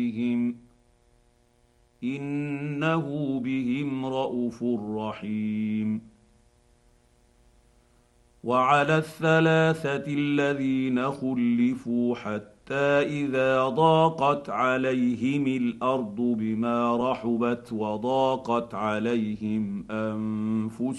انه بهم رءوف رحيم. وعلى الثلاثه الذين خلفوا حتى اذا ضاقت عليهم الارض بما رحبت وضاقت عليهم انفسهم